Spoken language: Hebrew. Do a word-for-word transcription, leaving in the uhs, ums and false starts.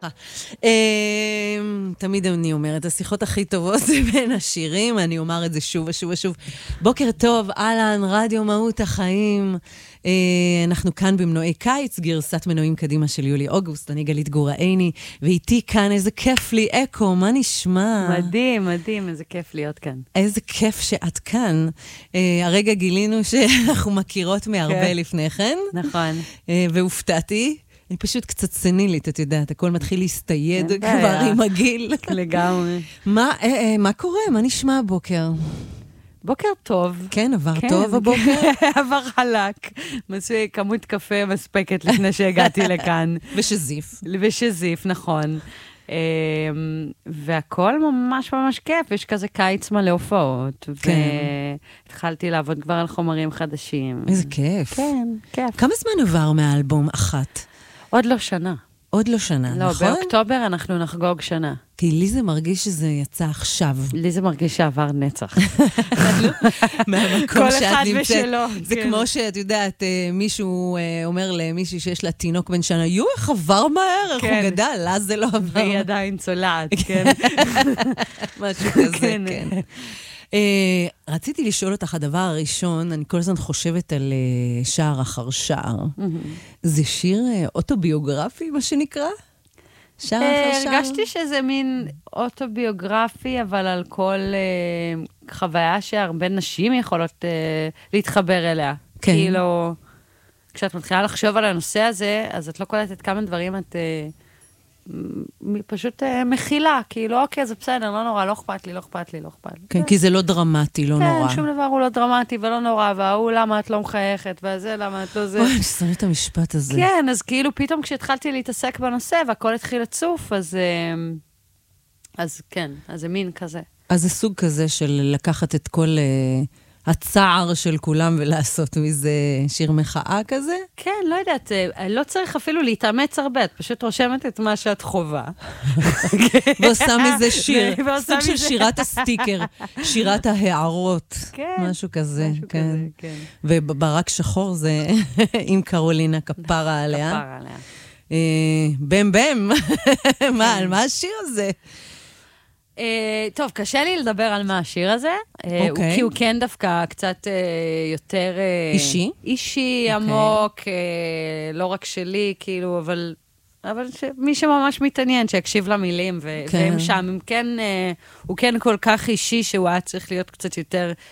תמיד אני אומרת, השיחות הכי טובות זה בין השירים, אני אומר את זה שוב ושוב ושוב. בוקר טוב, אהלן, רדיו מהות החיים. אנחנו כאן במנועי קיץ, גרסת מנועים קדימה של יולי אוגוסט, אני גלית גורעיני, ואיתי כאן, איזה כיף לי, אקו, מה נשמע? מדהים, מדהים, איזה כיף להיות כאן. איזה כיף שאת כאן. הרגע גילינו שאנחנו מכירות מהרבה לפני כן. נכון. והופתעתי. אני פשוט קצת סנילית, את יודעת, הכל מתחיל להסתייד כבר עם הגיל. לגמרי. מה קורה? מה נשמע הבוקר? בוקר טוב. כן, עבר טוב הבוקר? עבר חלק. מספיק, כמות קפה מספקת לפני שהגעתי לכאן. ושזיף. ושזיף, נכון. והכל ממש ממש כיף, יש כזה קיץ מלא הופעות. והתחלתי לעבוד כבר על חומרים חדשים. איזה כיף. כן, כיף. כמה זמן עבר מהאלבום אחת? עוד לא שנה. עוד לא שנה, לא, נכון? באוקטובר אנחנו נחגוג שנה. כי לי זה מרגיש שזה יצא עכשיו. לי זה מרגיש שעבר נצח. מהמקום שאת אחד נמצאת. ושלו, זה כן. כמו שאת יודעת, מישהו אומר למישהי שיש לה תינוק בן שנה, יו, איך עבר מהר, איך הוא גדל, לה זה לא עבר. והיא עדיין צולעת, כן. משהו כזה, כן. Uh, רציתי לשאול אותך, הדבר הראשון, אני כל הזמן חושבת על uh, שער אחר שער. Mm-hmm. זה שיר uh, אוטוביוגרפי, מה שנקרא? שער uh, אחר שער? הרגשתי שזה מין אוטוביוגרפי, אבל על כל uh, חוויה שהרבה נשים יכולות uh, להתחבר אליה. כן. כאילו, כשאת מתחילה לחשוב על הנושא הזה, אז את לא קולטת כמה דברים את... Uh, פשוט מכילה, כאילו, אוקיי, זה בסדר, לא נורא, לא אכפת לי, לא אכפת לי, לא אכפת לי. כן, כי זה לא דרמטי, לא נורא. כן, שום דבר הוא לא דרמטי ולא נורא, והוא למה את לא מחייכת, וזה למה את לא זה. אוי, אני שונאת את המשפט הזה. כן, אז כאילו פתאום כשהתחלתי להתעסק בנושא, והכל התחיל לצוף, אז, אז כן, אז זה מין כזה. אז זה סוג כזה של לקחת את כל הצער של כולם ולעשות מזה שיר מחאה כזה? כן, לא יודעת, לא צריך אפילו להתאמץ הרבה, את פשוט רושמת את מה שאת חובה. ועושה מזה שיר, סוג של שירת הסטיקר, שירת ההערות, משהו כזה. וברק שחור זה עם קרולינה כפרה עליה. כפרה עליה. בם בם, מה, על מה השיר הזה? Uh, טוב, קשה לי לדבר על מה השיר הזה, uh, okay. הוא, כי הוא כן דווקא קצת uh, יותר... Uh, אישי? אישי, okay. עמוק, uh, לא רק שלי, כאילו, אבל, אבל ש, מי שממש מתעניין, שיקשיב למילים, ו- okay. והם שם, הם כן, uh, הוא כן כל כך אישי, שהוא היה צריך להיות קצת יותר